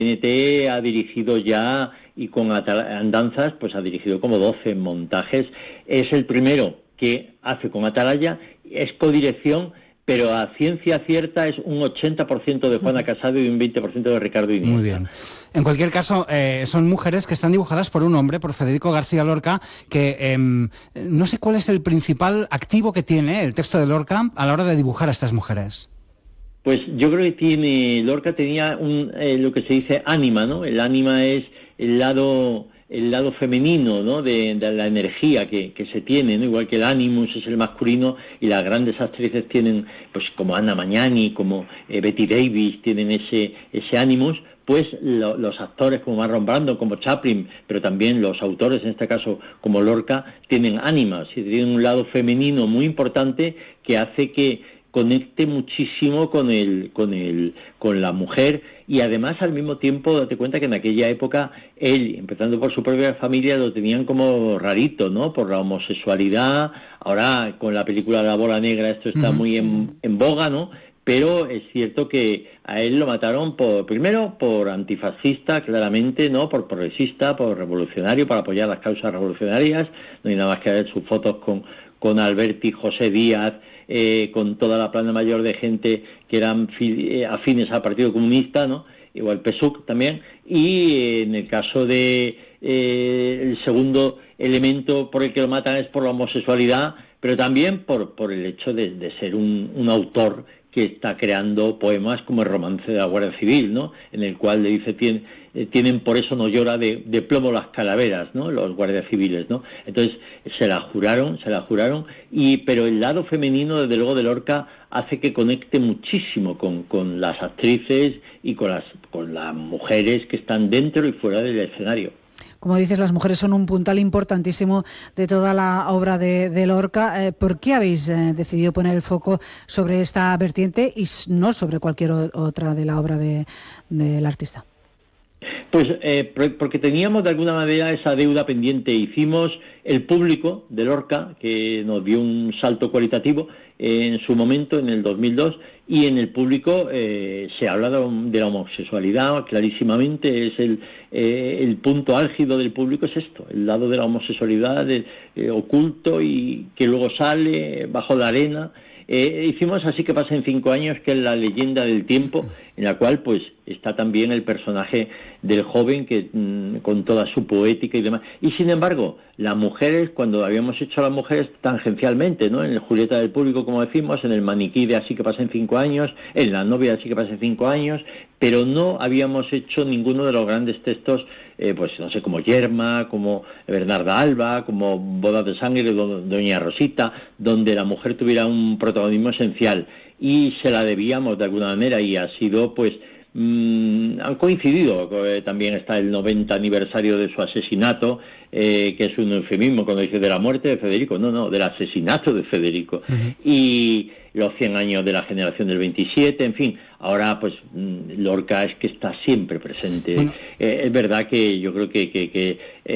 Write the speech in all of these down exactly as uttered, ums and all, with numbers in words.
N T ha dirigido ya, y con Andanzas, pues ha dirigido como doce montajes. Es el primero que hace con Atalaya, es codirección, pero a ciencia cierta es un ochenta por ciento de Juana Casado y un veinte por ciento de Ricardo Iniesta. Muy bien. En cualquier caso, eh, son mujeres que están dibujadas por un hombre, por Federico García Lorca, que eh, no sé cuál es el principal activo que tiene el texto de Lorca a la hora de dibujar a estas mujeres. Pues yo creo que tiene, Lorca tenía un, eh, lo que se dice ánima, ¿no? El ánima es el lado... el lado femenino, ¿no?, de, de la energía que, que se tiene, ¿no? Igual que el Animus es el masculino, y las grandes actrices tienen, pues como Anna Magnani, como eh, Betty Davis, tienen ese ese Animus, pues lo, los actores como Marlon Brando, como Chaplin, pero también los autores, en este caso como Lorca, tienen ánimas, y tienen un lado femenino muy importante que hace que conecte muchísimo con el con el con la mujer. Y además, al mismo tiempo, date cuenta que en aquella época él, empezando por su propia familia, lo tenían como rarito, ¿no?, por la homosexualidad. Ahora, con la película La Bola Negra, esto está uh-huh, muy sí. en, en boga, ¿no? Pero es cierto que a él lo mataron por, primero, por antifascista, claramente, ¿no?, por progresista, por revolucionario, para apoyar las causas revolucionarias. No hay nada más que ver sus fotos con, con Alberti, José Díaz, Eh, con toda la plana mayor de gente que eran fi- eh, afines al Partido Comunista, ¿no?, igual P S U C también. Y eh, en el caso de eh, el segundo elemento por el que lo matan es por la homosexualidad, pero también por por el hecho de, de ser un, un autor que está creando poemas como el Romance de la Guardia Civil, ¿no?, en el cual le dice tiene, eh, tienen por eso no llora de, de plomo las calaveras, ¿no?, los guardias civiles, ¿no? Entonces se la juraron, se la juraron, y pero el lado femenino, desde luego, de Lorca hace que conecte muchísimo con, con las actrices y con las con las mujeres que están dentro y fuera del escenario. Como dices, las mujeres son un puntal importantísimo de toda la obra de, de Lorca. Eh, ¿Por qué habéis eh, decidido poner el foco sobre esta vertiente y no sobre cualquier o- otra de la obra de, del artista? Pues eh, porque teníamos de alguna manera esa deuda pendiente. Hicimos El Público de Lorca, que nos dio un salto cualitativo eh, en su momento, en el dos mil dos, y en El Público eh, se habla de la homosexualidad clarísimamente. Es el, eh, el punto álgido del Público es esto, el lado de la homosexualidad de, eh, oculto y que luego sale bajo la arena. Eh, hicimos Así que pasen cinco años, que es la leyenda del tiempo, en la cual pues está también el personaje del joven que mmm, con toda su poética y demás. Y sin embargo, las mujeres, cuando habíamos hecho a las mujeres tangencialmente, ¿no?, en el Julieta del Público, como decimos, en el Maniquí de Así que pasen cinco años, en La novia de Así que pasen cinco años, pero no habíamos hecho ninguno de los grandes textos, eh, pues no sé, como Yerma, como Bernarda Alba, como Bodas de Sangre de Doña Rosita, donde la mujer tuviera un protagonismo esencial, y se la debíamos de alguna manera, y ha sido pues Mm, han coincidido, eh, también está el noventa aniversario de su asesinato, eh, que es un eufemismo cuando dice de la muerte de Federico, no, no, del asesinato de Federico, uh-huh. Y los cien años de la generación del veintisiete, en fin, ahora pues Lorca es que está siempre presente. Bueno. Eh, es verdad que yo creo que, que, que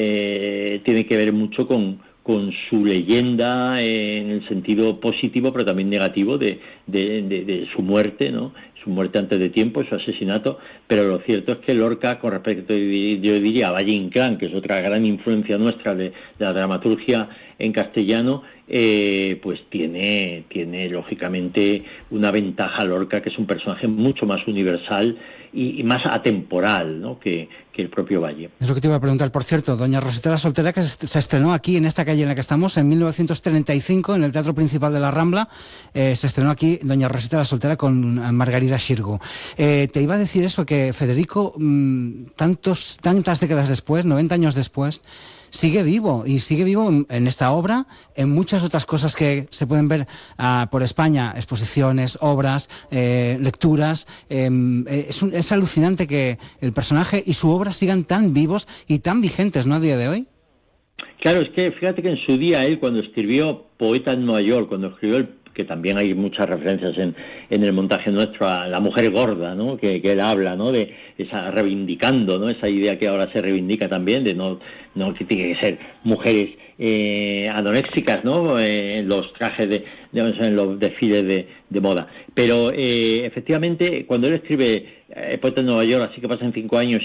eh, tiene que ver mucho con con su leyenda eh, en el sentido positivo, pero también negativo de, de, de, de su muerte, ¿no?, su muerte antes de tiempo, su asesinato. Pero lo cierto es que Lorca, con respecto, yo diría, a Valle Inclán, que es otra gran influencia nuestra de, de la dramaturgia en castellano, eh, pues tiene, tiene lógicamente una ventaja Lorca, que es un personaje mucho más universal y, y más atemporal, ¿no?, que, que el propio Valle. Es lo que te iba a preguntar. Por cierto, Doña Rosita la Soltera, que se estrenó aquí, en esta calle en la que estamos, en mil novecientos treinta y cinco, en el Teatro Principal de la Rambla. Eh, se estrenó aquí Doña Rosita la Soltera con Margarida Xirgu. Eh, te iba a decir eso, que Federico, mmm, tantos, tantas décadas después, noventa años después, sigue vivo, y sigue vivo en, en esta obra, en muchas otras cosas que se pueden ver uh, por España, exposiciones, obras, eh, lecturas. Eh, es, un, es alucinante que el personaje y su obra sigan tan vivos y tan vigentes, ¿no?, a día de hoy. Claro, es que fíjate que en su día él, cuando escribió Poeta en Nueva York, cuando escribió el que también hay muchas referencias en, en el montaje nuestro a la mujer gorda, ¿no? Que, que él habla, ¿no? De esa reivindicando, ¿no? Esa idea que ahora se reivindica también de no, no que tiene que ser mujeres eh, anoréxicas, ¿no? Eh, en los trajes de, de en los desfiles de, de moda. Pero eh, efectivamente, cuando él escribe eh, Poeta en Nueva York, así que pasan cinco años